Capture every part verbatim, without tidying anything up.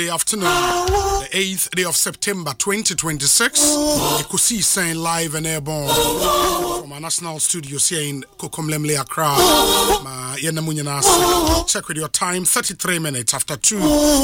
Afternoon, the eighth day of September twenty twenty-six. You could see saying live and airborne from our national studios here in Kokomlemle, Accra. Ma yena munyana. Check with your time, thirty-three minutes after two.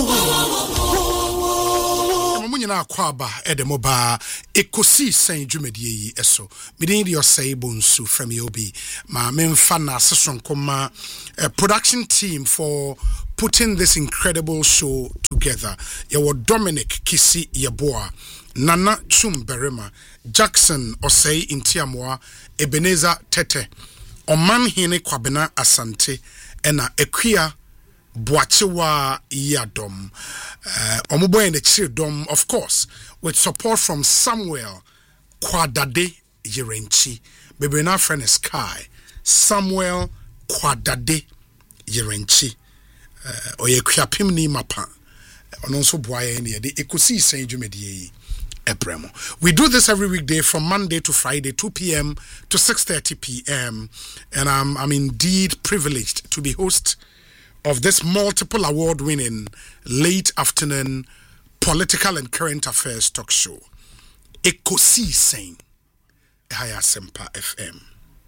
Munyana kwaba edemoba ekosi saying jumedie eso. Midin your say bonsu from yobi. Ma memfana session koma production team for putting this incredible show together. Yawo Dominic Kisi Yeboa, Nana Chumberema, Jackson Osei Intiamwa, Ebenezer Tete, Oman Hine Kwabena Asante, Ena Equia Boachewa Yadom. Uh, Omubo and the Childom, of course, with support from Samuel Kwadade Yerenchi. Baby, na friend is Kai. Samuel Kwadade Yerenchi. Uh, oye kuyapim ni mapa ono nso boaye ne de ekosi san dwumedie epremo. We do this every weekday from Monday to Friday, two p.m. to six thirty p.m. and I'm I'm indeed privileged to be host of this multiple award winning late afternoon political and current affairs talk show. Ekosi san Haya Sempa F M.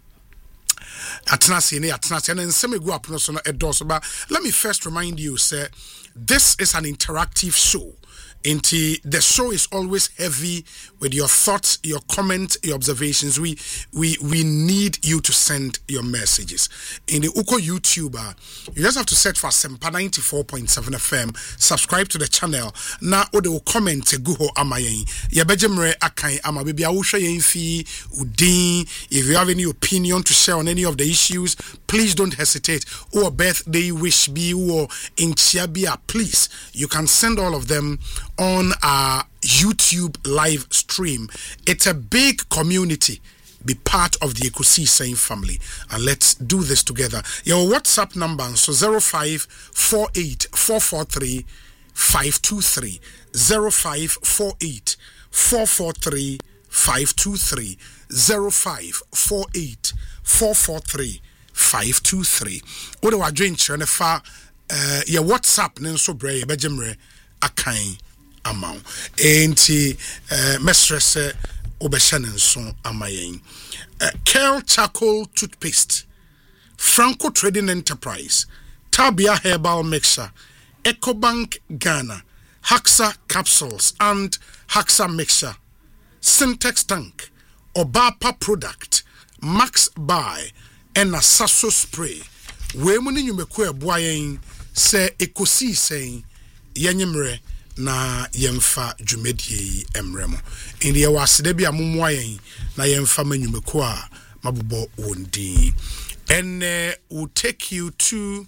Atnasi ne atnasi and nseme go up no so no edoso ba. Let me first remind you, sir, this is an interactive show. Into the show is always heavy with your thoughts, your comments, your observations. We we we need you to send your messages. In the Uko YouTuber, you just have to search for Sempa ninety-four point seven F M. Subscribe to the channel. Now, or they will comment guho amayen. Yabejemre akai ama baby awusha yenfi udin. If you have any opinion to share on any of the issues, please don't hesitate. Or birthday wish be or in Chiabia, please. You can send all of them on our YouTube live stream. It's a big community. Be part of the Ekosi Saying family, and let's do this together. Your WhatsApp number so zero five four eight four four three five two three zero five four eight four four three five two three zero five four eight four four three five two three. What do I drink? Fa uh your WhatsApp nenso bre bejemre akan amount. Enti uh mesrese obeshanen so amayen. Uh, Kel Charcoal Toothpaste, Franco Trading Enterprise, Tabia Herbal Mixture, EcoBank Ghana, Haxa Capsules and Haxa Mixture, Syntex Tank, Obapa Product, Max Buy, and Sasso Spray. We muni nyumekwe boyen se ekosi saying yanyemre na yemfa dwumedie emremo indi ya wasede bia momwayen na yemfa manyumeko a mabobo wondi. And uh, we'll take you to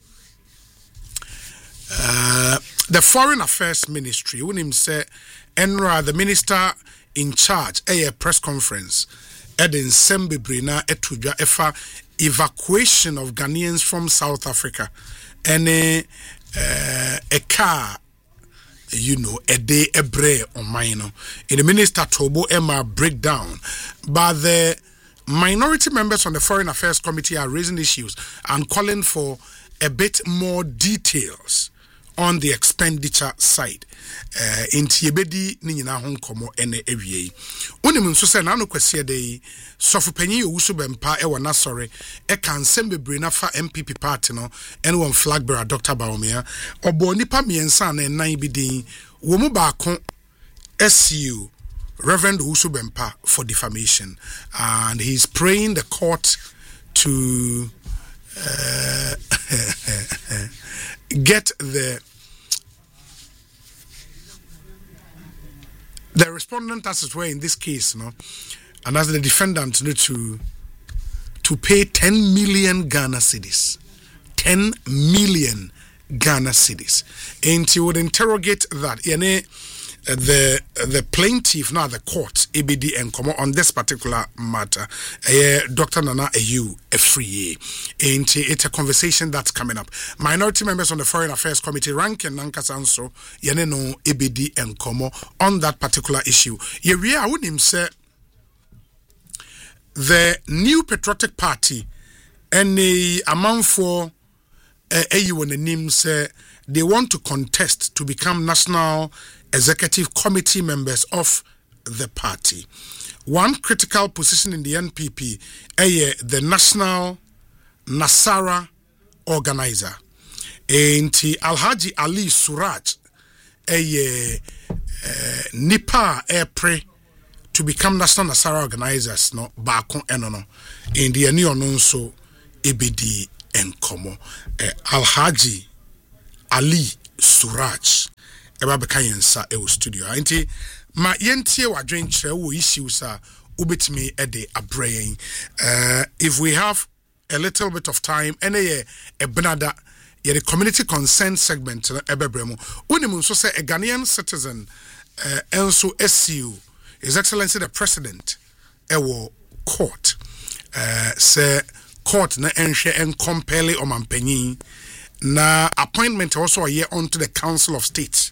uh, the Foreign Affairs Ministry. When him say Enra, the minister in charge, a press conference at the Nsembebrina etudwa efa evacuation of Ghanaians from South Africa, and uh, uh, a car, you know, a day a bre on mine. In the minister Tobo Emma breakdown, but the minority members on the Foreign Affairs Committee are raising issues and calling for a bit more details on the expenditure side. Uh, in Tiebedi Nina Hong Komo ene ewie. Unim nso se na no kwese dey sofupanyi Owusu Bempa e wana sore e kan sembebre na fa M P P party no ene won flag bearer Doctor Baumia obo nipa miensa na nan bi din wo mu baako S U Reverend Owusu Bempa for defamation, and he's praying the court to uh, get the the respondent, as it were, in this case, you know, and as the defendant, you know, to to pay ten million Ghana cedis, ten million Ghana cedis, and he would interrogate that. You know, the the plaintiff, now the court, A B D and come on this particular matter, uh, Doctor Nana Ayew Afriyie, and it's a conversation that's coming up. Minority members on the Foreign Affairs Committee, rank and Nankasanso, Yaneno A B D and Komo on that particular issue. Yeria I wouldn't say the New Patriotic Party and the amount for Ayew and the name say they want to contest to become National Executive Committee members of the party. One critical position in the N P P is the National Nasara Organizer. Enti Alhaji Ali Suraj a Nipa Epre to become National Nasara Organizers no Bakon Enono in the Eni Ononso Ebedi Enkomo Alhaji Ali Suraj Eba Bekayensa Ewo Studio. Enti ma yentie wadwen kire wo issues a ubetimi ede abrayen. Uh if we have a little bit of time ene ye ebnada ye the community consent segment na ebebremo unimu so say a Ghanaian citizen uh enso S U His Excellency the President ewo court uh say court na enhwe en compel omampanyin na appointment also a year on to the Council of State.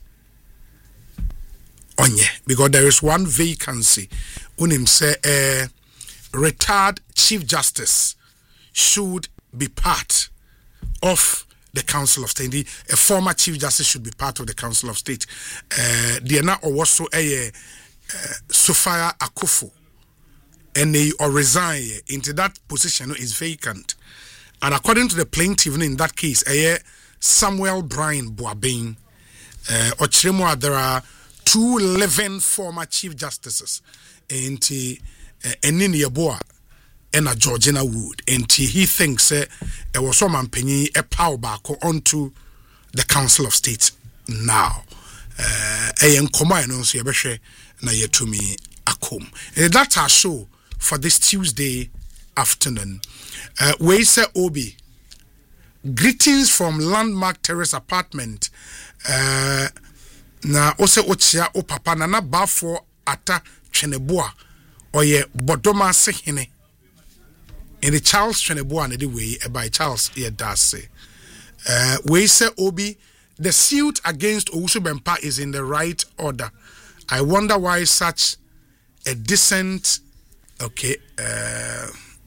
Onye, because there is one vacancy. Unim say a uh, retired Chief Justice should be part of the Council of State. A former Chief Justice should be part of the Council of State. Uh, Diana also a uh, Sophia Akufo, and they or resign into that position is vacant. And according to the plaintiff, even in that case, a uh, Samuel Brian Boabin, uh, Ochiremo, there are two living former Chief Justices, and Enini Yeboah and a Georgina Wood, and he thinks uh, there was some penny a power back onto the Council of State now. A young command on Siabeshe na yetumi akom. That's our show for this Tuesday afternoon. Uh, we say Obi, greetings from Landmark Terrace Apartment. Uh, na ose ochia o papa na na bafo ata Tweneboa oye bodoma sehene in the Charles Tweneboa na the way by Charles ye dase. Uh, we say Obi, the suit against Owusu Bempah is in the right order. I wonder why such a decent okay uh,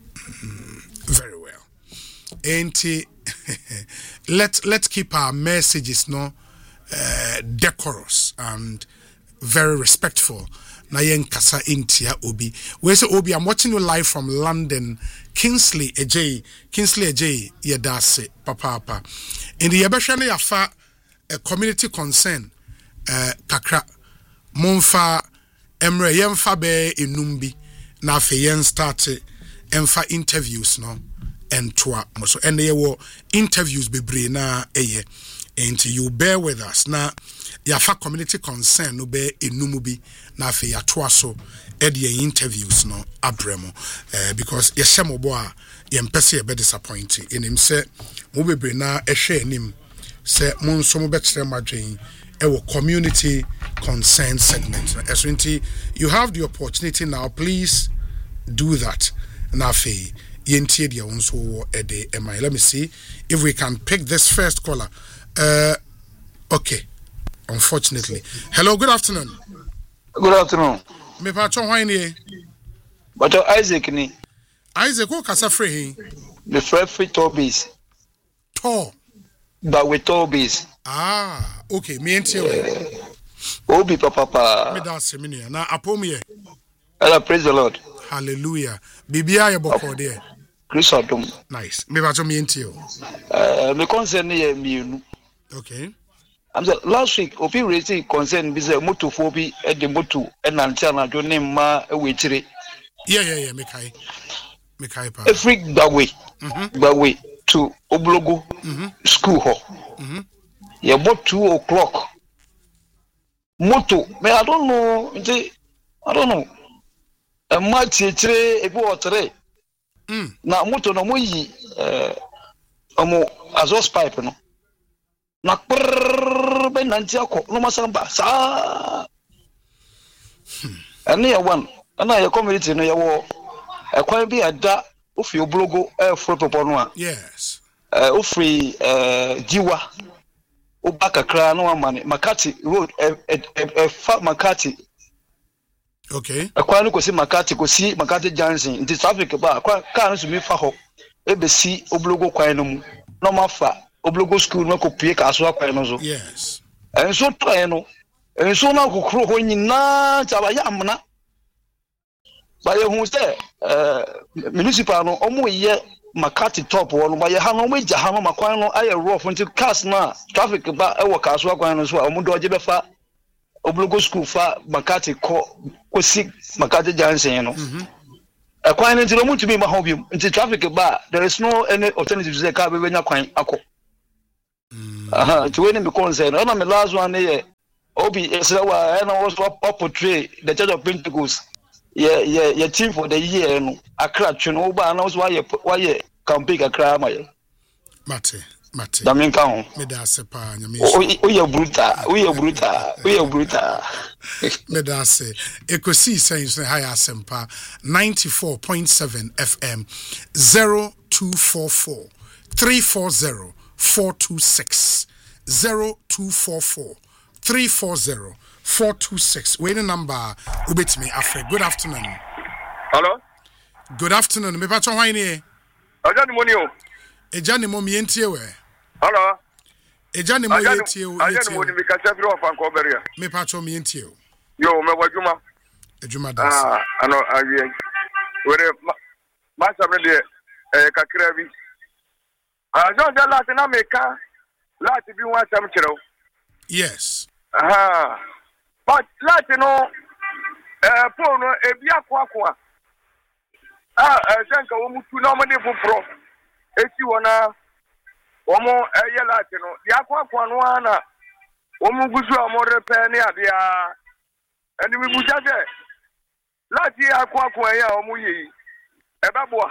very well. Ain't let let's keep our messages no Uh, decorous and very respectful. Na yen kasa intia Obi. We say Obi, I'm watching you live from London. Kingsley Ejay, Kingsley Ejay, yedase papa papa. In the yabashane yafa a community concern. Uh, kakra monfa emre yemfa be enumbi na fe yen start emfa interviews no entwa so ene ye wo interviews bebre na eye. And you bear with us. Now, yafa community concern no be enumubi na fe yatoa so e de interviews no abremo uh, because yeshemo bo a yempese be disappointed in him say mo bebre na ehwe anim say mo nso mo be kire madwen e wo community concern segment. So you have the opportunity now, please do that. Na fe yentie de wonso e de am. Let me see if we can pick this first caller. Uh, okay. Unfortunately. Hello, good afternoon. Good afternoon. Me pacho hwani? But Isaac ni. Isaac who kasa free? The free Tobies. To. But with Tobies. Ah, okay. Me enti we. Obi papa papa. Me da semini na apomi. Allah praise the Lord. Hallelujah. Bibia ye boko there. Chris Odom. Nice. Me pacho me enti o. Uh, me concern ye mienu. Okay. I'm the last week opi raising concern be the moto phobi at the moto and antana do name ma wetire. Yeah yeah yeah me kai. Me kai pa. Every bagwe. Mhm. Bagwe to Oblogo mm-hmm. school hall. Mhm. Yeah about two o'clock. Moto, me I don't know, I don't know. A match tire e bo tire. Mm. Na moto no mo yi eh omo exhaust pipe no. Na prrrr ben nanti akọ no masamba sa ani ya one ana ya community no ya wo e kwan bi ada ofi Oblogo e fro popo no a yes eh ofi eh jiwa obakakra no amane Makati road e e fa Makati okay e kwan no kosi Makati kosi Makati Johnson into traffic ba kwa car no so mi fa ho e be si Oblogo kwan no mu no mafa Oblogo school no ko pie ka so akwan no so yes and so try no and so na kokro ho nyina chaba ya amna ba ye hu say eh municipal no omo ye makati top wo ba ye ha no mo gya ha no makwan no aye rough nti cars na traffic ba e wo ka so akwan no so omo do oje be fa Oblogo school fa makati ko ko si makati jansen no mhm akwan nti no mutumi ma ho bi nti traffic ba there is no any alternative say ka be nya kwan akọ aha to when me concern na me last one here obi esrawa na was up portray the church of Pentecost yeah yeah yeah team for the year no akra twe no ba na was why why campaign akra ma ye mate mate da men kan me da sepa nya me o ye bruta o ye bruta o ye bruta me da se ekosi sense high asempa ninety-four point seven F M zero two four four three four zero four two six zero two four four three four zero four two six. Wait a number. Ubit me, Afre. Good afternoon. Hello. Good afternoon. Me patron why ni? Ajani monio. Ejani mo mi entie we. Hello. Ejani mo entie we. Ajani mo ni mi ka chefri of Ankoberia. Me patron mi entie o. Yo me wajuma. Ejuma das. Ah, ano awie. Were ma sabe de eh kakra bi. Ah, John de lati na meka. Lati bi wan sam kire o. Yes. Ah. But lati no eh phone no ebi akwa akwa. Ah, eh janka wo mutu na mo de foforo. Eti wona omo eye lati no. Di akwa akwa no ana. Omo gusu omo repair ni abia. Eni mi buja de. Lati akwa akwa ya omo yi. Eba boa.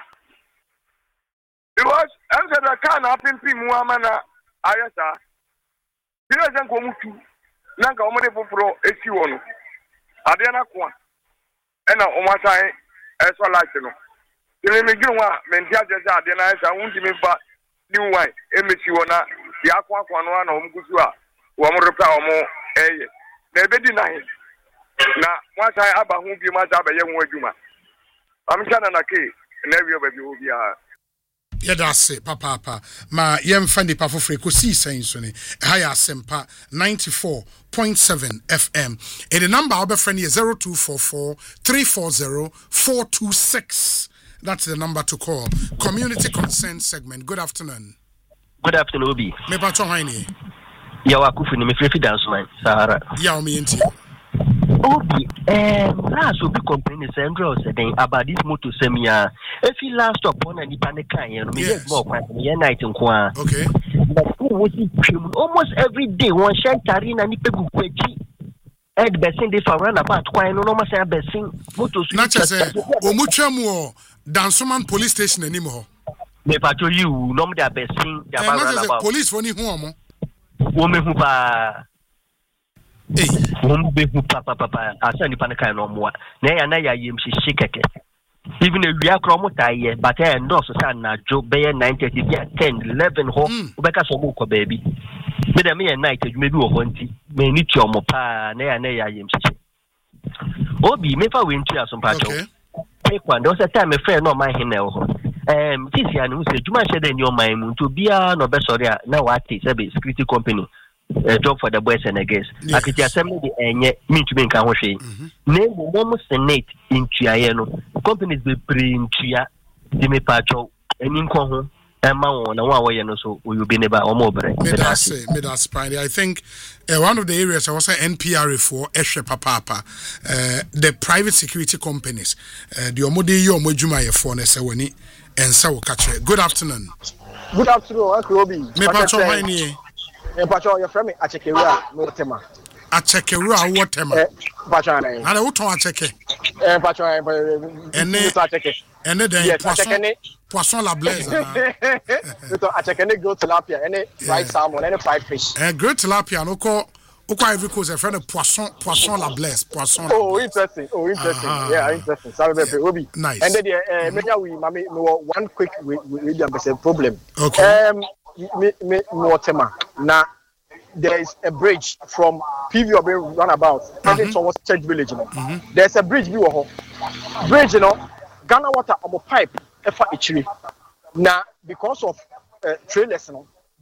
Because I'm saying the car na pimpi mu amana ayesa. Dire zen ko mutu. Nanka o mo de foforo esi wono. Ade na ko a. E na o masan e so light no. Dire me gbe wa me ntia jeje ade na ayesa wundi me ba new wine e mesi wona ya akwa akwa no na o mgusu a wo mo repa o mo eye. Na ebedi na he. Na masan aba hu bi ma za ba ye ho adwuma. Am kana na ke na wi oba bi obi a. Yada se papa papa ma yemfa nipa fofre ko si senso ni haya asempa ninety-four point seven F M e the number our friend is zero two four four three four zero four two six. That's the number to call. Community consent segment. Good afternoon. Good afternoon, Obi. Me pa cho haini. Ya wakufu ni me frefi dance man Sahara. Ya o me enti. Obi, um, last will be complaining Sandro said about this motor semia. If he last up on any panic, you know, me more quite night in Kwa. Okay. But who was it? Almost every day, one shank tarina and Nipebu Kwechi. Ed Bessin, they for run about quite no more say Bessin. Motos. Not just say, Omuchamu, Dansoman police station anymore. Me patrol you, no more Bessin, the police for any home. Woman who are. Hey, won be hu papa papa asa ni panika no mo na ya na ya yem hihye keke even a wia kro mo taye but e ndose sa na jo be nine thirty bia ten eleven ho obeka so mo ko baby me dem ye night adwuma bi wo ho nti me ni ti omo pa na ya na ya yem hihye obi me fa we ntu aso pa jo pe kwa ndo se time me friend no man hin na ho em tisi anu se adwuma hye da ni o man mu nto bia no be sorry na wa ti se be security company a job for the boys and girls. I could just send me the enye me to make a hoshe. Name one senate in Chiano. Companies be pre in Chia, the me pacho, and in Congo, and Mawan, and one way and so will you be never or more. Medase, Medase, I think uh, one of the areas I was an N P R for Eshe Papa, uh, the private security companies, uh, the Omode Yo Mojuma for Nesawani, and Sawo Kache. Good afternoon. Good afternoon, Uncle Obi. Me pacho, my name. E pacho your friend Achekewura no tema. Achekewura what tema? Eh pacho na. Na wo ton acheke. Eh pacho ene acheke. Ene den poisson. Poisson la blaise. So acheke go tilapia, ene fried salmon, ene fried fish. Eh grilled tilapia no ko Uko Ivory Coast a friend of poisson poisson la blaise, poisson. Oh interesting. Oh interesting. Uh-huh. Yeah, interesting. Sorry yeah. Obi. Nice. And then uh, maybe we mami no one quick we we dem say problem. Okay. Um me me no tema. Now there is a bridge from P V being runabout heading mm-hmm. towards Church Village. You know? Mm-hmm. There's a bridge view of bridge, you know, Ghana water on a pipe efa ichiri. Now because of uh, trailers, you know,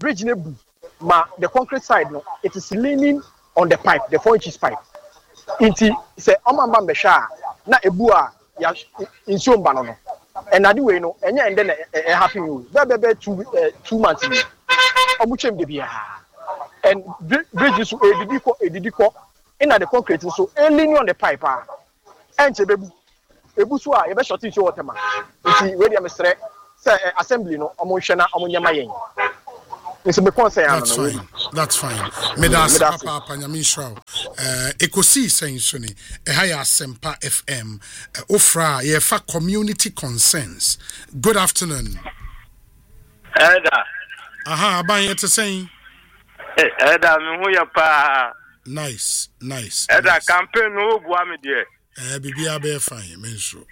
bridge nebu ma the concrete side no it is leaning on the pipe the four inches pipe inti say omamba mbehwa na ebu a ya insuo mba no no and adi we no enye ende na e happy you be be two uh, two months ni obuchem de bia and bridge so edidi ko edidi ko in the concrete so leaning on the pipe ah enche bebu ebu so a ye be short insuo water ma inti we dia mesre say assembly no omo hwe na omo nyama yen. That's fine. That's fine. Medas Papa Panyamishrao. Uh, Ekosi saying Sunni. Ehaya Sempa F M. Ofra Yefa community concerns. Good afternoon. Eda. Aha, aban yet saying. Eda mi hu pa. Nice, nice. Eda nice. campaign no bua me de. Eh bibi abe fine, menso.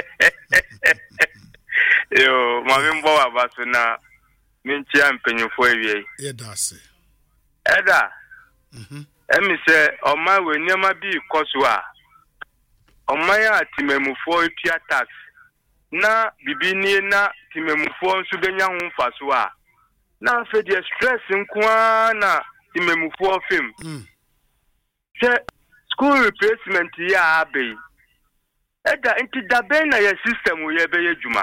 Yo, mami mbo abaso na minchi ampenyufo ewie. Yeah, that's it. Eda. Mhm. Emi se oma we nyama bi koso a. Oma ya timemufo etua tax. Na bibi ni na timemufo nso benya ho mfaso a. Na fe de stress nkoa na timemufo fem. Mm. Se school replacement ya abe. Eda inti dabe na ye system ye be ye juma.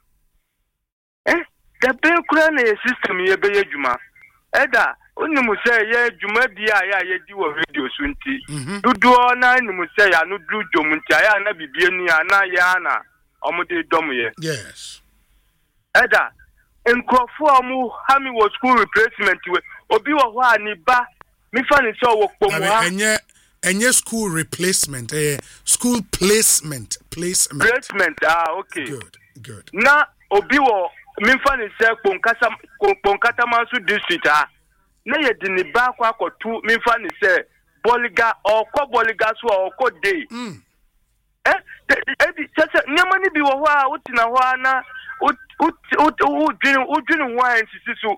Eh? Dabe kura na ye system ye be ye juma. Eda onimu say ye juma bia ya ye di wo radio so nti. Dudu na onimu say ya no du dom nti ya na bibie ni ana ya na omude dom ye. Yes. Eda enkrofo amu hami wo school replacement we obi wo ho ani ba mi fa ni so wo kpomu ha. Enye enye school replacement eh school placement placement. Placement ah okay. Good, good. Na obi wo mi fa ni se kponkasa kponkata mansu district ah. Na ye di ni ba kwa akotu mi fa ni se boliga or ko boliga so or ko day. Mm. Eh e sese nyama ni bi wo ho a utina ho ana ut ut ut udwin udwin ho an sisi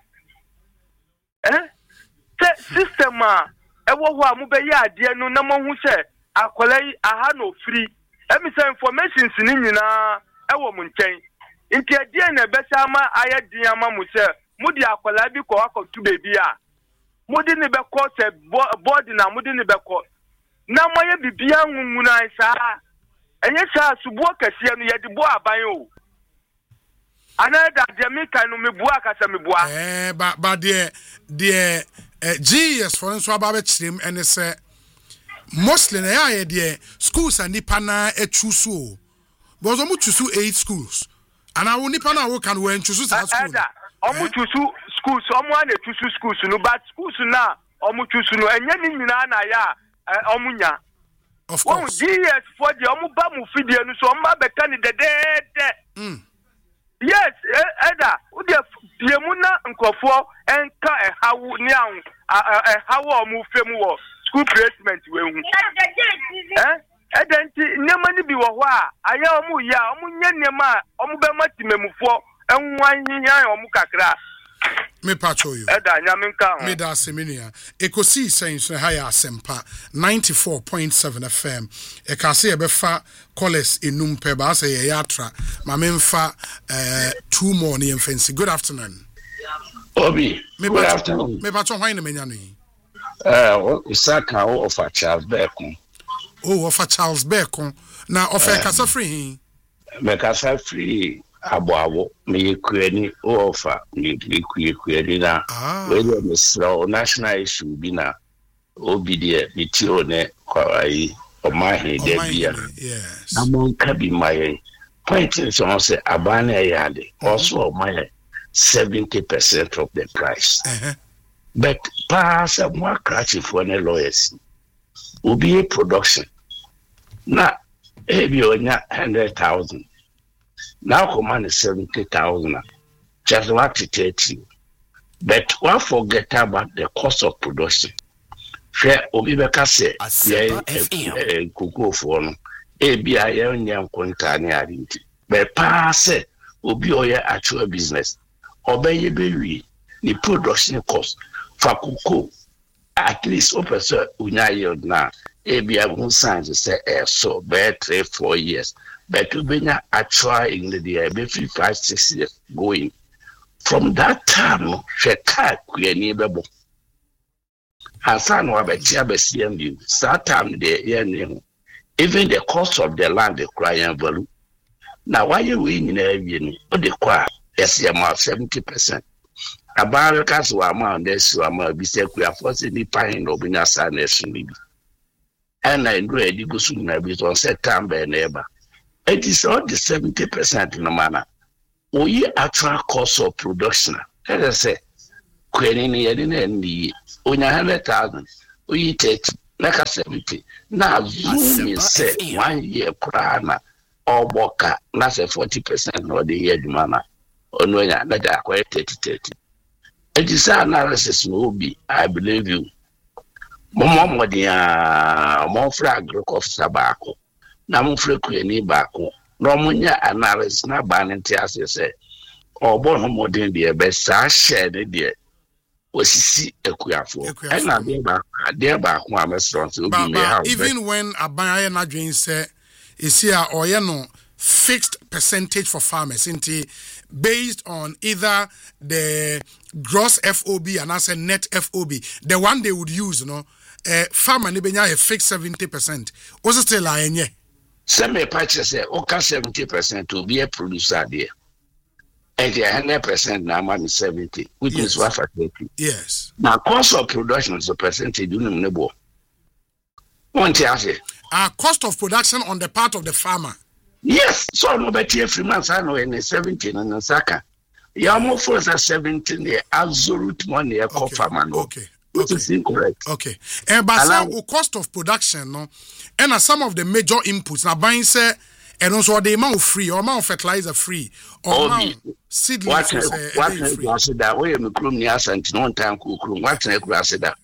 eh se system a e wo ho a mu be ya ade no na mo hu se akola yi aha no free e mi se information ni nyina e wo mu nchen nti ade na be sa ma aye dia ma mu se mu di akola bi ko akotu bebi a mu di ni be ko se board na mu di ni be ko na mo ye bibia nwunwu na isa enye sa subuo kase no ye di bo aban o ana da de me kan no me bua kasa me bua eh ba ba de de G S for nso aba be kirem ene se mostly na ya ye de schools and nipa na echusu o because omu chusu eight schools ana wo nipa na wo kan we chusu sa school ada omu chusu schools omu ana chusu schools no but schools na omu chusu no enye ni nyina na ya omu nya. Of course. G S for the omu ba mu fidie no so omu be kan de de de. Mm. Yes, Eda, udi diemuna nkofo enka ehawu ni an ehawu omu femu wo school placement we hu. Eh? Eda nti nema ni bi wo ho a aya omu ya omu nya nema omu be matimemufo enwan hiyan omu kakra. Me pacho you. Eda nyame nka ho. Me da seminia. Ekosi saying haya asempa ninety-four point seven F M. E ka se e be fa callers enum pe ba say ye yatra. Ma me mfa uh, two more ni fancy. Good afternoon. Obi. Me Good pacho, afternoon. Me pacho hwan na menya no yi. Uh, Isaka o of Charles Beckon. Oh, of Charles Beckon. Na of uh, kasa free. Me kasa free abo me kueni o ofa me kuye kueni na we dey misro national issue bi na obi dey me ti o ne kwai o ma he dey bia. Yes. Amon ka bi my point is on say abana yade also my seventy percent of the price. Uh-huh. But pass a more cratchy for any lawyers. Will be a production. Now, if you are hundred thousand, now command is seventy thousand. Just what to tell you. But one forget about the cost of production. Share Obibeka say, yeah, Kuku for no. A B I N young Quintani. But pass it will be your actual business. Obey your baby, the production cost. Fakuko at least open so unya na ebia who signs say eh so bad three four years but to be actual in the day be five six years going from that time she car kweni bebo Hasan wa betia besiam you that time the yen even the cost of the land the crying value now why you win in every o de kwa yes about seventy percent about case wa ma ndesu ama bi se kwa force ni pain no binya sa nation bi and I do edi go su na bi on set time be neighbor it is all the seventy percent no mana we actual cost of production let us say kweni ni yedi na ndi onya one hundred thousand we take like seventy now zoom say one year prana oboka na say forty percent no the year mana ono nya na da kwa thirty thirty it is analysis no be I believe you momo modia mo fra agriculture baako na mo fra kweni baako no munya analysis na ba nti ase say obo no modern de be sa share de osisi ekuafo and na dey back dey back one restaurant will be me house even when abaya na dwen say isia oye no fixed percentage for farmers inti based on either the gross F O B and as a net F O B the one they would use you know uh, farmer ni benya a fixed seventy percent was still la enye some purchase say okay seventy percent to be a producer there and the one hundred percent now man seventy which yes. is what for thirty yes now cost of production is a percentage you know nebo one tell say uh cost of production on the part of the farmer yes so no better every month I know in seventy and saka ya mo for seventeen the absolute money a okay. farmer no okay which okay. is incorrect okay and but so cost of production no and uh, some of the major inputs now buying say and also the amount free or amount fertilizer free or amount seedlings what uh, what free. I said that way me krum ni asante no time ku krum what na kru ase da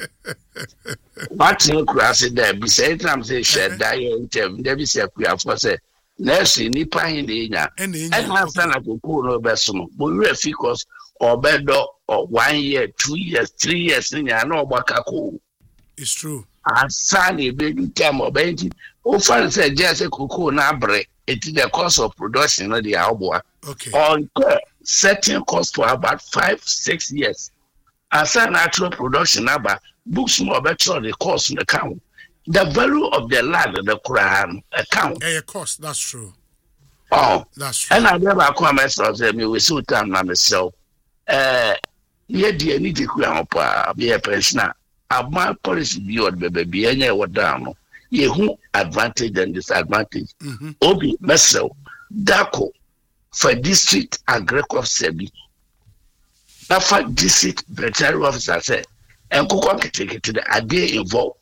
what na kru ase da bi say time say share da ye intem da bi say ku afo say na si ni pan ni nya and na sana ku ku no be so no bo we because obedo one year two years three years nya na ogbaka ko it's true asani be du time obenti o fan say just cocoa na bre it the cost of production no the aboa okay on certain cost for about five six years asani natural production about books more better the cost in the count the value of the land the Quran account a cost that's true oh that's true and I never come myself say me we so time na myself eh ye die ni di ku am pa be pensioner my policy beyond baby be any what down you who advantage and disadvantage mm-hmm. obi mesel dako for district agriculture sebi na for district veterinary officer say en kokon ketekete the ade involved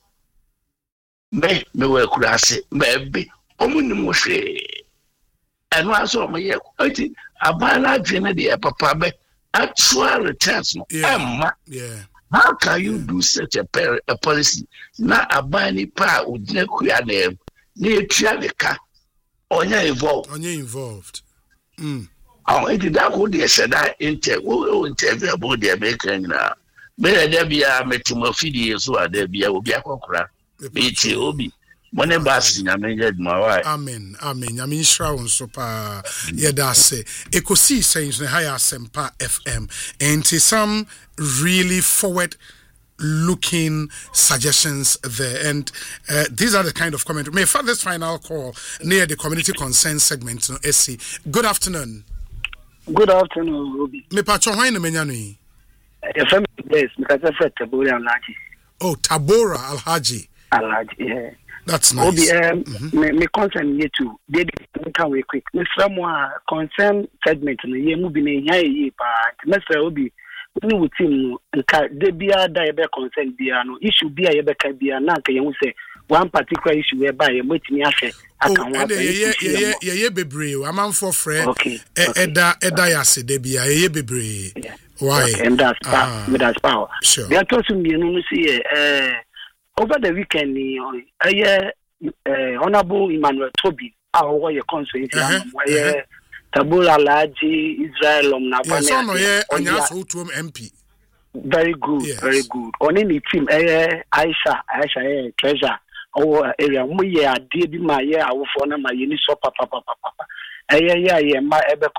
me me we kura se me be omuni mo hwe eno aso mo ye ati abala dwene de papa be actual returns no emma yeah how can you do such a, a policy na abani pa ujine kuya na na etua de ka onya involved onya involved mm oh it that go dey say that inter wo interview about the American na me dey bia metimo fidi so ada bia obi akokora me ti obi money bass nya me get my why amen amen nya me shra won so pa ye da say ekosi saying na higher sempa F M and some really forward looking suggestions there and uh, these are the kind of comment may for this final call near the community concern segment no S C good afternoon good afternoon Ruby me patcho hwan na menya no yi F M place me ka say Tabora Alhaji oh Tabora Alhaji Alhaji yeah that's nice Obi um mm-hmm. me me concern you too they can we quick me from one concern segment no ye mu bi na nya ye pa me say Obi ni wutim nka de bia da ye be concern bia no issue bia ye be ka bia na nka ye hu say one particular issue we ba ye metimi ahwe aka ho aka ye ye ye ye bebre o amanfo frɛ eda eda ya se de bia ye ye bebre why and that's uh, with that power sure. They are talking me no see eh over the weekend ni eh honorable Emmanuel Toby our your constituency where Tabula Alhaji Israel om na yes, no yeah anyaso tuom M P very good yes. very good on any team eh Aisha Aisha eh treasure our area mo ye ade bi ma ye awofo na ma ye ni so papa papa papa eh yeah yeah ma ebeko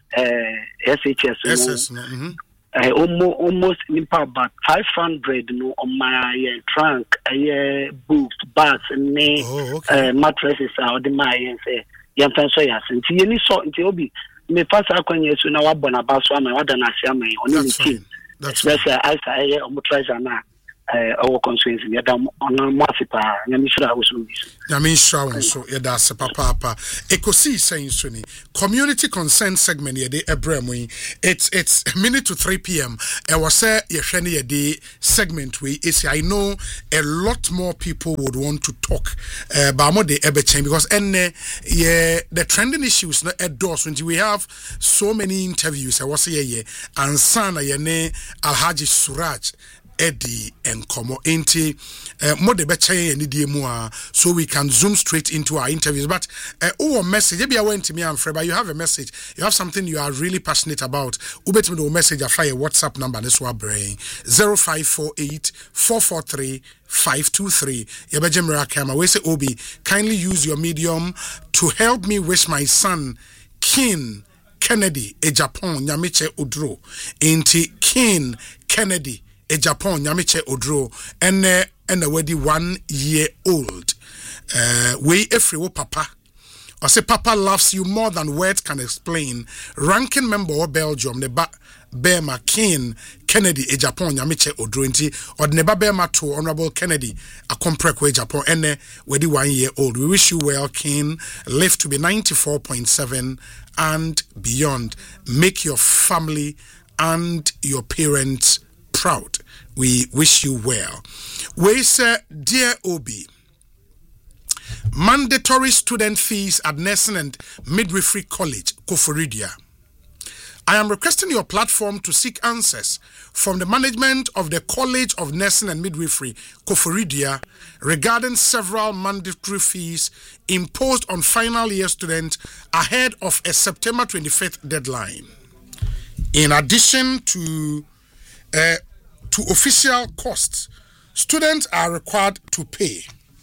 uh, S H S. S S no. Mhm. Uh, almost almost about five hundred no on my uh, trunk, uh, books, bags, and oh, okay. uh, mattresses out the my and say, young fans, so yes, and you saw it will be me pass out when you soon now, but about so I'm a shame on the team. That's right. I say, I'm a treasure now. Our constraints in the on a massipa, Yamishra was Yamisha, so Yada Papa, Ecosi saying Sunny, community consent segment, Yade Ebremwe, it's it's a minute to three p.m. I was say Yashani Yade segment, we is I know a lot more people would want to talk about uh, the Ebechen because and uh, yeah, the trending issues not at doors when we have so many interviews. I was say yeah, and Sana Yane Alhaji Suraj. Eddie and Komo Inti more de beche and Diemua, so we can zoom straight into our interviews. But uh, oh, message, maybe I went to me and Freba, you have a message, you have something you are really passionate about. Ubet me the message, I fly a WhatsApp number, this was brain zero five four eight four four three five two three. Yabajem Rakama, we say Obi, kindly use your medium to help me wish my son King Kennedy, a Japan, Nyamiche Udro, Inti King Kennedy. A Japan Nyamiche Odro and uh, and already one year old. Uh, we every papa. I say Papa loves you more than words can explain. Ranking member of Belgium, the ba Bema King Kennedy, a Japan Nyamiche Odro inti or neba Bema to Honorable Kennedy, a comprekwe Japan and uh, already one year old. We wish you well, King. Live to be ninety-four point seven and beyond. Make your family and your parents proud. We wish you well. We say, dear Obi, mandatory student fees at Nursing and Midwifery College, Koforidua. I am requesting your platform to seek answers from the management of the College of Nursing and Midwifery, Koforidua, regarding several mandatory fees imposed on final year students ahead of a September twenty-fifth deadline. In addition to uh, to official costs, students are required to pay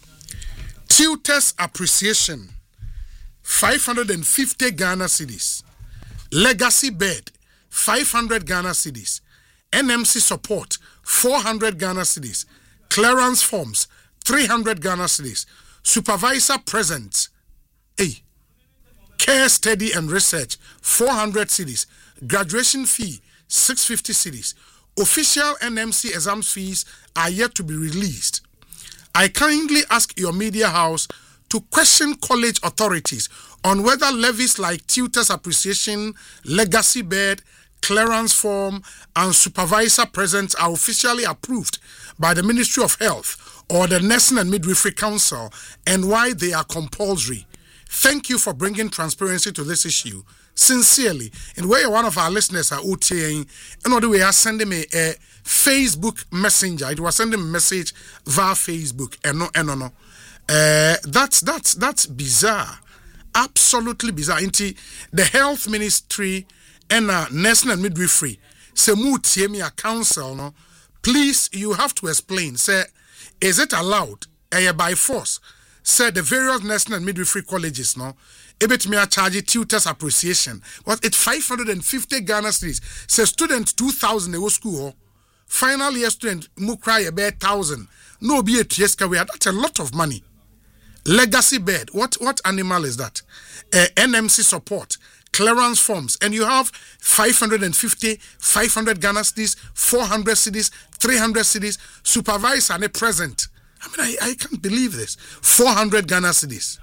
tutors appreciation five hundred fifty Ghana cedis, legacy bed five hundred Ghana cedis, N M C support four hundred Ghana cedis, clearance forms three hundred Ghana cedis, supervisor present, hey, care study and research four hundred cedis, graduation fee six hundred fifty cedis. Official N M C exam fees are yet to be released. I kindly ask your media house to question college authorities on whether levies like tutors appreciation, legacy bed, clearance form, and supervisor presence are officially approved by the Ministry of Health or the Nursing and Midwifery Council, and why they are compulsory. Thank you for bringing transparency to this issue. Sincerely, in where one of our listeners are OTing, and the way are sending me a Facebook messenger. It was sending a message via Facebook, and no, and no, no. Uh, that's that's that's bizarre, absolutely bizarre. Into the health ministry and uh, Nursing and Midwifery, say mutie me a council. No, please, you have to explain. Say, is it allowed? Uh, by force? Say the various Nursing and Midwifery colleges. No. Ebet me a charge tutors appreciation. What it's five hundred fifty Ghana cedis. Say student two thousand they go school. Final year student mu cry about thousand. No be a tieska we that's a lot of money. Legacy bed. What what animal is that? Uh, N M C support, clearance forms, and you have five hundred fifty, five hundred Ghana cedis, four hundred cedis, three hundred cedis, supervisor and a present. I mean, I, I can't believe this. four hundred Ghana cedis.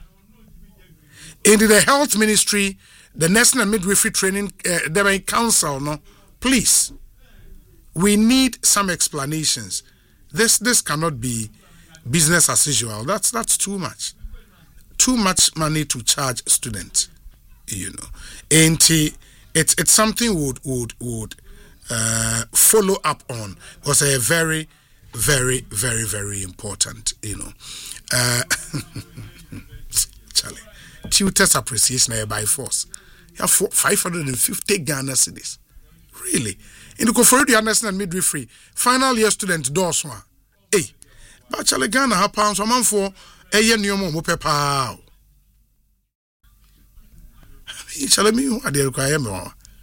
In the health ministry, the Nursing and Midwifery Training uh, the Council, no, please, we need some explanations. This this cannot be business as usual. That's that's too much, too much money to charge students. You know, and it's it's something would would would uh, follow up on was a very very very very important. You know, uh, Charlie. Tutors appreciation by force. You have five hundred fifty Ghana cedis. Really? In the Koforidua Nursing and Midwifery, final year student doors one. Hey, but Charlie Ghana have pounds a month for a year new mo pepa. Charlie me what they require me.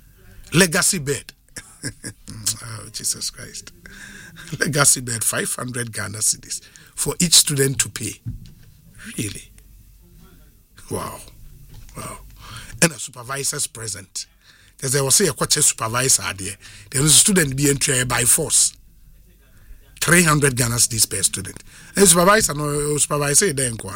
Legacy bed. Oh, Jesus Christ. Legacy bed, five hundred Ghana cedis for each student to pay. Really? Wow. Wow. And a supervisor's present. Because there was a coach supervisor there. There was a student being trained by force. three hundred Ghana cedis per student. And supervisor, no supervisor, then quoi?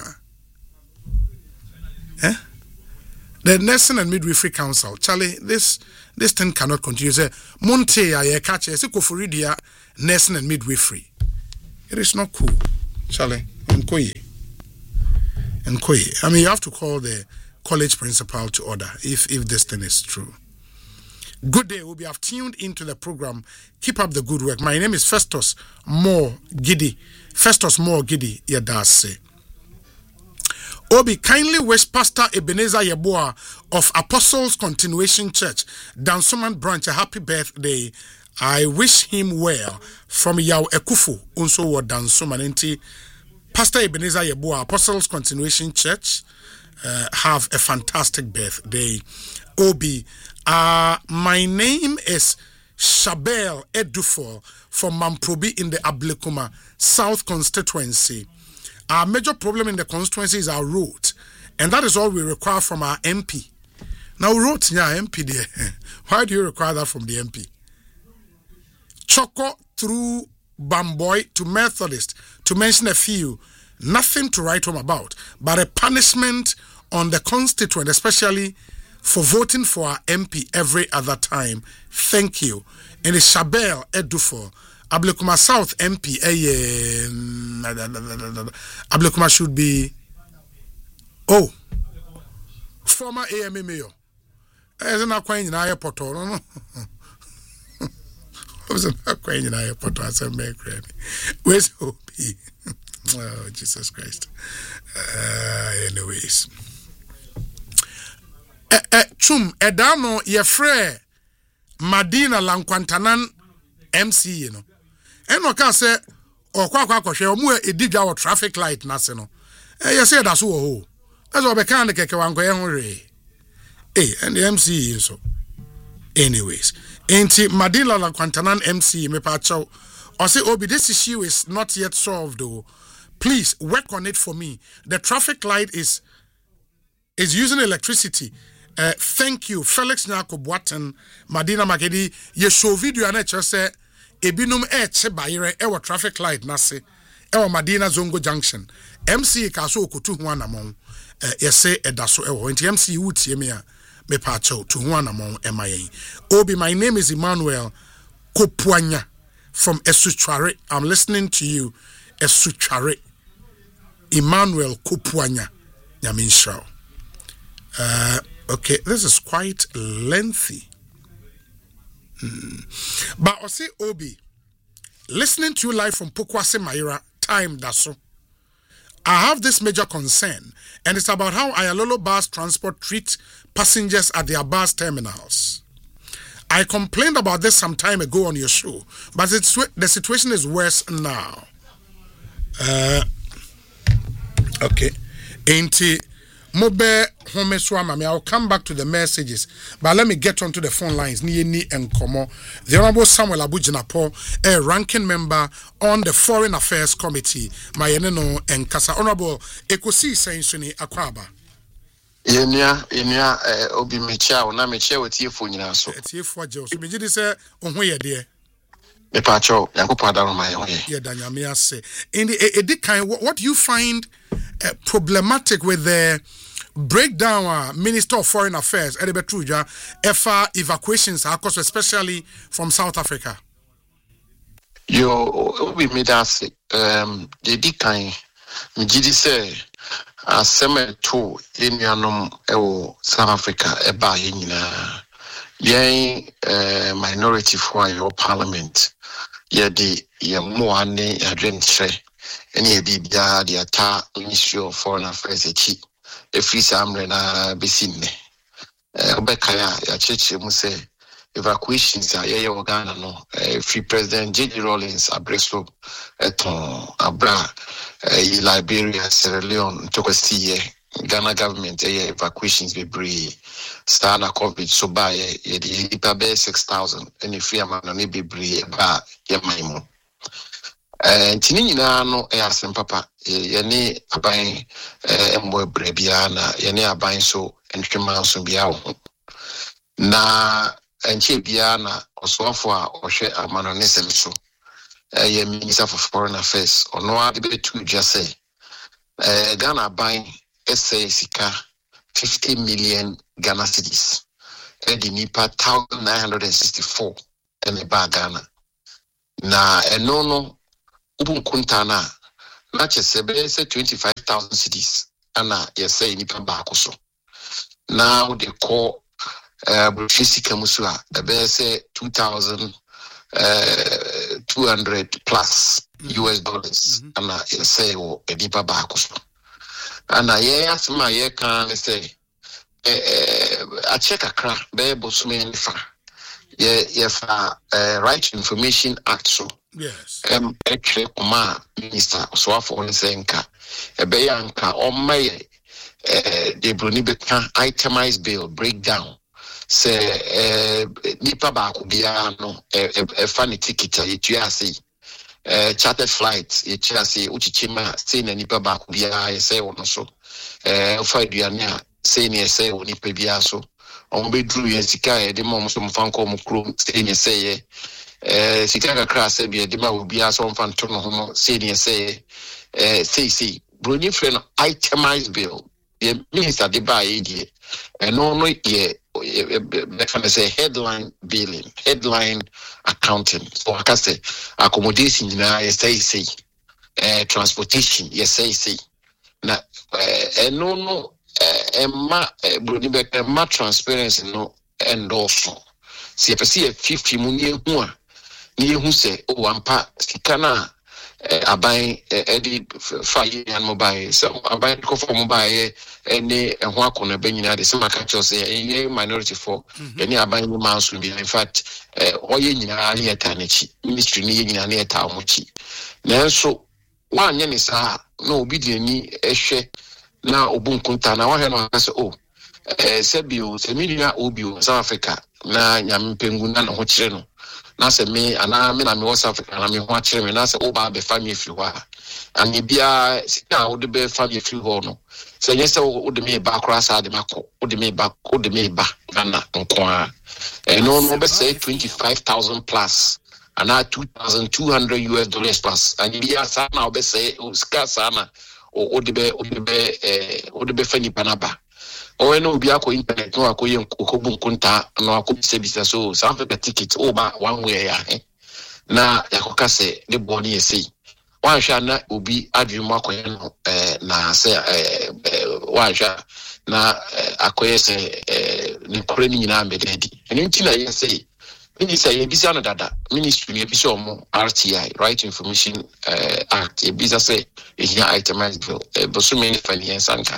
Eh? The Nursing and Midwifery Council, Charlie, this this thing cannot continue. Say, Monte, I catch a Sikofuridia, Nursing and Midwifery. It is not cool, Charlie. Nkoye. Nkoye. I mean, you have to call the college principal to order if, if this thing is true. Good day, we'll be have tuned into the program. Keep up the good work. My name is Festus Moore Giddy. Festus Moore Giddy, Yadase. Obi, kindly wish Pastor Ebenezer Yeboah of Apostles Continuation Church, Dansoman Branch, a happy birthday. I wish him well from Yao Ekufu, also what Dansoman Enti. Pastor Ebenezer Yeboah, Apostles Continuation Church, uh, have a fantastic birthday. Obi, uh, my name is Shabel Edufo from Mamprobi in the Ablekuma South Constituency. Our major problem in the constituency is our road, and that is all we require from our M P. Now, road, yeah, M P there. Why do you require that from the M P? Choco through Bamboy to Methodist, to mention a few, nothing to write home about, but a punishment on the constituent, especially for voting for our M P every other time. Thank you. And it's Shabel Edufo. Ablekuma South M P, eh, Ablekuma should be, oh, former A M A mayor. Isn't that quite in our portal? No, no. Wasn't that quite in our portal? I said, where's O P? Oh, Jesus Christ. Uh, anyways. Eh, eh, Chum, Edano, Yefre, Madina Lankwantanan, M C, you know. And no can say, or kwa kwa kwa share, more a dig our traffic light, Nasino. Eh, you say that's who. That's what we can't get one way. Eh, and the M C is so. Anyways, ain't it Madila La Quantanan M C, me pacho, or say, Obi, this issue is not yet solved, though. Please work on it for me. The traffic light is is using electricity. Uh, thank you, Felix Nyako Boaten, Madina Magedi. Ye show video and just say, Ebinum Eche Bayre, ewa traffic light nase, ewa Madina Zongo Junction. M C Kaso Kutu Huanamon, Yese Edaso Ewa, and M C Wood Yemia, Me Pacho, to Huanamon, M I A. Obi, my name is Emmanuel Kopuanya from Esuchare. I'm listening to you, Esuchare. Emmanuel Kopuanya, Yamin Show. Uh, okay, this is quite lengthy. Mm. But I say, Obi, listening to you live from Pokwase Maira, time Daso, I have this major concern, and it's about how Ayalolo Bus Transport treat passengers at their bus terminals. I complained about this some time ago on your show, but it's, the situation is worse now. Uh, okay. Ain't it? Mobe home swama. I'll come back to the messages, but let me get onto the phone lines. Ni ni enkomo. The Honorable Samuel Abujinapo, a ranking member on the Foreign Affairs Committee. My eneno enkasa. Honorable Ekosi Sensuni Akwaba. Yenya yenya obi mecha na mecha wetie fo nyina so. Tie fo je so meji di se ohun ye de. Me pacho Yankopon adaro my own. Yeah, Danyame ase. In the edi kind, what do you find uh, problematic with the breakdown uh, Minister of Foreign Affairs Edebetruja efa evacuations across, especially from South Africa? Yo we made us um the edi kind me gidi say aseme to enuanom ewo South Africa eba ye nyina yen uh, minority for your parliament ye di ye mo ane adwentre ene bibia di ata Ministry of Foreign Affairs echi e free samre na besinne eh obekaya ya cheche mu say evacuations are ye Ghana no uh, free President J D Rawlings abreso eton abra uh, Liberia, Sierra Leone to kwesi Ghana government eh evacuations be bree star na COVID so by ye the ipa six thousand and if you man no be bree ba ye man mu eh ntini nyina no eh asem papa ye ne aban eh mbo bre bia na ye ne aban so entwema so bia wo na enche bia na osofo a ohwe amano ne sem so eh ye minister for foreign affairs ono a be to just say eh Ghana aban essay sika fifty million Ghana cedis edi nipa one thousand nine hundred sixty-four ene ba Ghana na eno no ubun kunta na na chesebe say twenty-five thousand cedis ana yesay nipa ba ko so na we dey call uh fisika musu a ebe say two thousand two hundred plus U S dollars mm-hmm. ana yesay wo nipa ba ko so ana ye asma ye kan say eh a check akra be bosume nfa ye ye fa right information act so yes um actually kuma minister so afọ nsenka e be yanka o maye eh de broni beka itemized bill breakdown say eh nipa ba ko bia no e fa ni ticket e tua say eh chartered flights e tua say uchichima say na nipa ba ko bia e say wono so eh fa aduane a say ni say woni pa bia so on be dru ye sika e de mom so mfa nko mo krom say ni say eh sika ka kra say bi de ma wo bia so mfa nto no ho say ni say eh say say broni friend itemized bill the minister de ba e die and no no ye can say headline billing headline accounting so I can say accommodation na yes say say eh transportation yes say say na eh no no eh ma broni be ma transparency no and also see if see fifty mu ni hu a ni hu say o ampa sika na aban edi fayi yan mobile so aban ko for mobile any ho akona be nyina de sema ka chose e minority for any aban ni manso bi in fact oye nyina na etanichi ministry ni nyina na eta omuchi nanso wanye ni sa na obi de ni ehwe na obunkunta na wahwe no aka oh eh sebio semilia obio South Africa na nyampengu na ho kire no na se me ana me na me West Africa na me ho akire me na se oba be family fi ho a ani bia sika wo de be family fi ho no se nyese wo de me ba kra sa de mako wo de me ba wo de me ba na nko a eh no no be say twenty-five thousand plus ana two thousand two hundred U S dollars plus ani bia sa na wo be say sika sa na o de be o de be eh o de be fani panaba o eno obi akọ internet no akọ ye okobun kunta no akọ bisa so South Africa ticket over one way ya na yakoka se de boni ese wan hwa na obi adwuma akọ ye no eh na se eh wan hwa na akọ se eh ni kore ni nyina ambededi eni nti na ye se minister ye bisa no dada ministry ye bisa omo R T I right information uh, act ye bisa say here itemized bill e boso me finance anka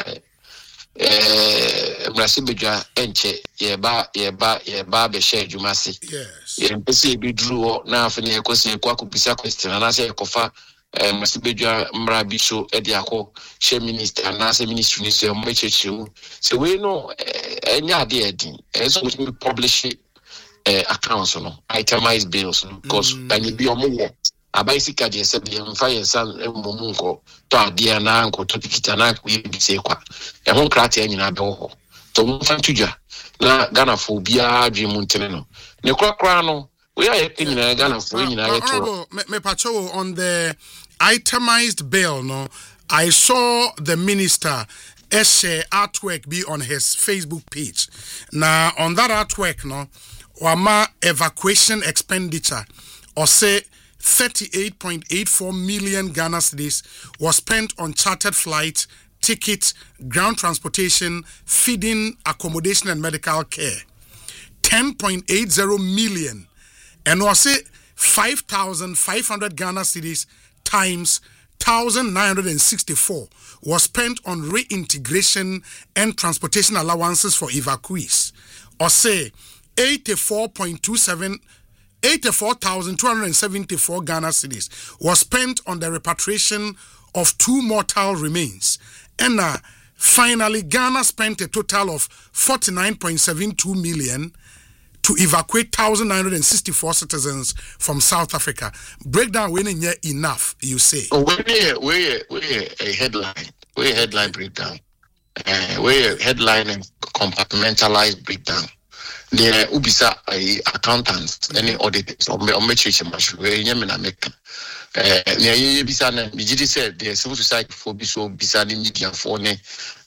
eh mrasi bedwa enche ye ba ye ba ye ba be share jumase yes ye mpese bi dru na afene ye kwese kwa kubisa question na say kofa eh mrasi bedwa mra bi so e dia ko share minister na say ministry ni say mo chechiu so we no enya ade edin e so we publish eh accounts no itemized bills no because ani bi omo wo abaisika de se bi mfa yensan emomu nko to ade na nko to tikita na ko bi se kwa e ho krate anyina be ho to mfa tuja na Ghana fo bia dwe mu ntene no ne kra kra no we are anyina Ghana fo anyina ye to me pacho on the itemized bill no I saw the minister Eshe artwork be on his Facebook page. Now on that artwork no wama evacuation expenditure or say thirty-eight point eight four million Ghana cedis was spent on chartered flights, tickets, ground transportation, feeding, accommodation and medical care. ten point eight zero million and was say five thousand five hundred Ghana cedis times one thousand nine hundred sixty-four was spent on reintegration and transportation allowances for evacuees. Or say eighty-four point two seven eighty-four thousand two hundred seventy-four Ghana cedis was spent on the repatriation of two mortal remains. And uh, finally, Ghana spent a total of forty-nine point seven two million to evacuate one thousand nine hundred sixty-four citizens from South Africa. Breakdown when yet enough, you say. Oh, we're we we a headline. We a headline breakdown. Uh, we a headline and compartmentalized breakdown. The ubisa accountants, any auditors, or metrics, we yamina make. Uh, near bisa na Mijidi said the civil society for biso bisa ni media for ne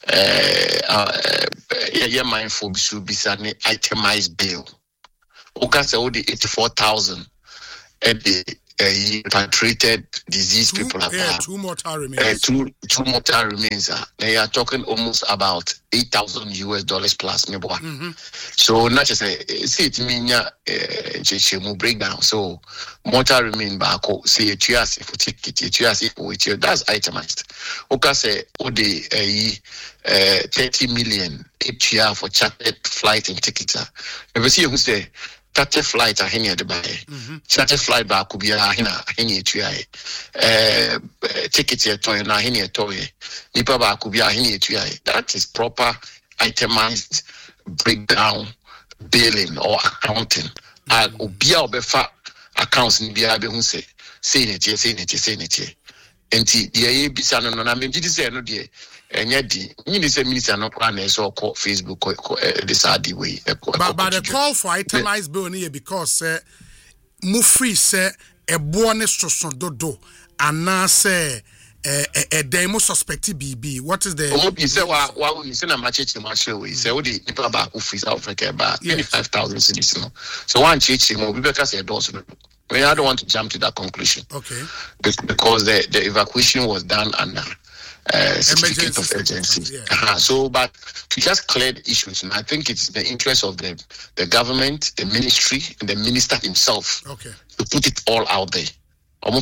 uh yeah mind for biso bisa ni itemized bail. Oka say all the eighty-four thousand at the uh, repatriated disease two, people have yeah, two mortal remains. Uh, two two mortal remains. Uh, they are talking almost about eight thousand U S dollars plus. Maybe mm-hmm. So not just say see it mean ya uh, breakdown. So mortal remain back. See it you ask if take it you ask if which that's itemized. Oka say all the uh, thirty million each year for chartered flight and tickets. Ever see who say chartered flight are here to buy. Chartered flight back could be a hina here to uh tickets here to na here to nipa back could be a here to that is proper itemized breakdown billing or accounting. And obia obefa accounts ni bia be hu say say it here say it say it enti the A bisa no na me gidi say no de enya di you say minister no plan na so call Facebook this are the way but, but the call for itemized bill here because uh, mu free say e bo ne soso dodo ana say eh eh demo suspect B B what is the oh be say wa wa you say na machechi ma show we say we dey nipa ba ku free South Africa ba twenty-five thousand cedis no so one chechi mo be because e does no I mean, I don't want to jump to that conclusion. Okay. Because the, the evacuation was done under uh, certificate of urgency. Yeah. Uh-huh. So, but to just clear the issues, and I think it's the interest of the, the government, the ministry, and the minister himself okay. to put it all out there. Oh,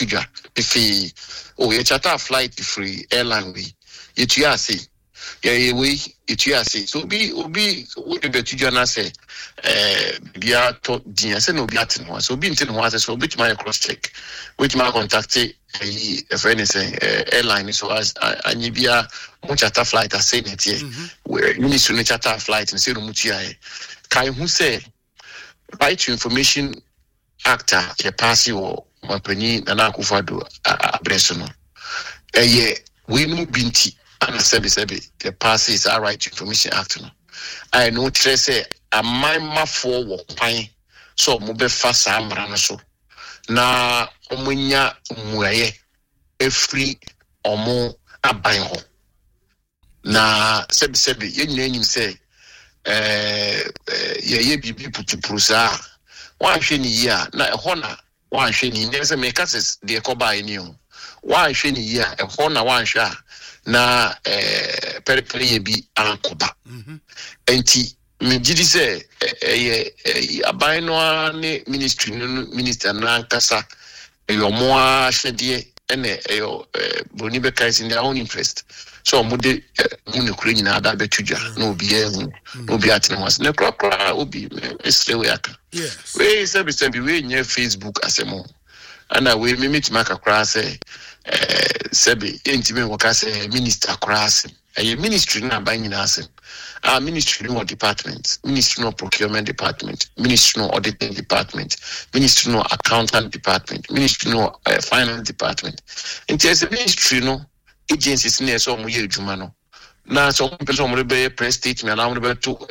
you charter flight free airline we it you see. Yeah, we it you see. So be be what the Tuja say. Uh, bia to dia se no bia te no so bi nti no ase so bit my cross check which my contact a friend say airline so as anyi bia mo charter flight as say net here where ministry no charter flight and say no mutia kai hu say right to information actor ke pass or mapani na akufado abreso no eh we no binti and sebi sebi the pass is our right to information act no I know say a my for walk pine so mube fast amrana so na omunya muaye e free omo aban ho na sebi sebi ye nyanyim say eh ye ye bibi putupuru sa wan hwe ni ya na e ho na wan hwe ni ne say me cases de ko ba ni o wan hwe ni ya e ho na wan hwe na eh periperi ye bi ankoba mhm enti me gidi say eh eh aban no ne ministry no minister na nkasa e yo mo ahwede ene e yo boni be kai in their own interest so mo de mo ne kure nyina da betudwa na obi ehu na obi atene was ne kra obi esre we aka yes we say be say we nye Facebook asemo ana we me meet maka kra say eh sebi entime waka say minister kra say a ministry na ban nyina asem our ministry no department, ministry no procurement department, ministry no auditing department, ministry no accountant department, ministry no uh, finance department. And there's a ministry no agencies near some year jumano. Now some person will be press statement and I'm to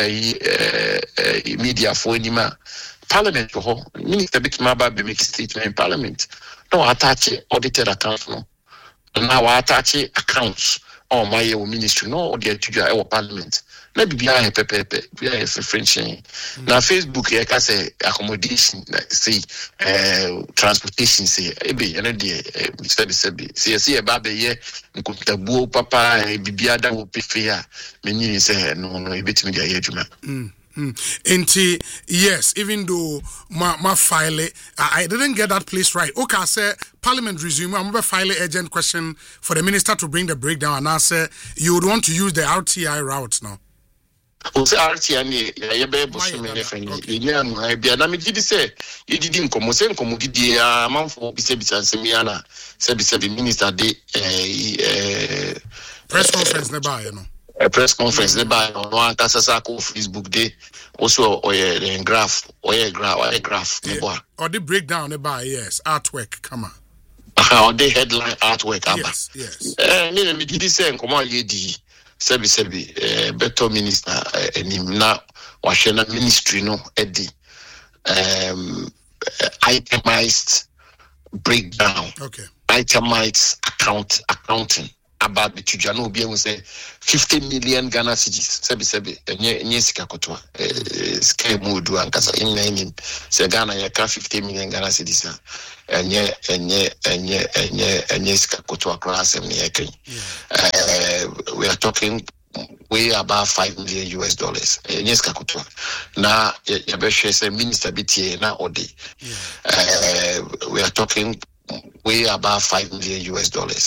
media for anima. Parliament for ho minister bit maba be make statement in parliament. No attach audited accounts no. Now attach accounts. Oh my ministry no the to our parliament na bibia pepepe bibia French na Facebook e ka say accommodation say uh, transportation say e be na dey sabi sabi say say e ba be ye nkuntabuo papa bibia da wo pefia menyi say no no e betimi dey adwuma mm Mm. Enti, yes, even though my, my file, I, I didn't get that place right. Okay, I said Parliament resume. I'm going to file an urgent question for the minister to bring the breakdown. And I said you would want to use the R T I route now. O say R T I ni ya be bosu me ne fani. Enya no ha bia na me gidi say you didi nkomo say nkomo gidi ya manfo bi se bi san se mi ana se bi se bi minister de eh press conference never, you know. A press conference never on one Tasasako Facebook day. Also, or a graph, or a graph, or a graph. Yeah. Or the breakdown never, yes, artwork, come on. Or the headline artwork, yes, yes. Eh, me me did say, come on, lady, sebi sebi, eh, better minister, and him now, washena ministry no, Eddie, um, itemized breakdown, okay, itemized account accounting. About the Tujano be able to say fifty million Ghana cedis. Sebi sebi, enye enye sika kotwa. Sika mudu ankasa inye inye. Se Ghana yaka fifty million Ghana cedis. Enye enye enye enye enye sika kotwa class emni yake. We are talking way above five million U S dollars. Enye sika kotwa. Na yabeshe se minister B T A na odi. We are talking way above five million U S dollars.